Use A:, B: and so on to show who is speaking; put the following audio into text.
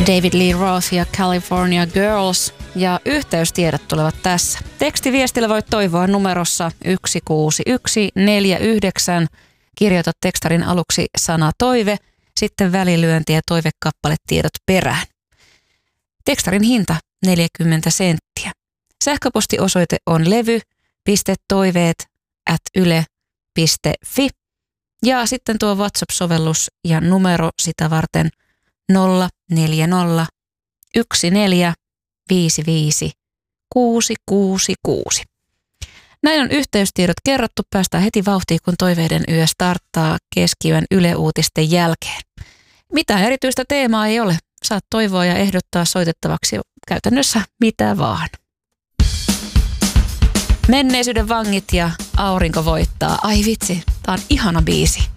A: David Lee Roth ja California Girls ja yhteystiedot tulevat tässä. Tekstiviestillä voit toivoa numerossa 16149. Kirjoita tekstarin aluksi sana toive, sitten välilyönti ja toivekappaletiedot perään. Tekstarin hinta 40 senttiä. Sähköpostiosoite on levy.toiveet@yle.fi ja sitten tuo WhatsApp-sovellus ja numero sitä varten 040 14 55 666. Näin on yhteystiedot kerrottu. Päästään heti vauhtiin, kun Toiveiden yö starttaa keskiyön Yle Uutisten jälkeen. Mitään erityistä teemaa ei ole. Saat toivoa ja ehdottaa soitettavaksi käytännössä mitä vaan. Menneisyyden vangit ja aurinko voittaa. Ai vitsi, tää on ihana biisi.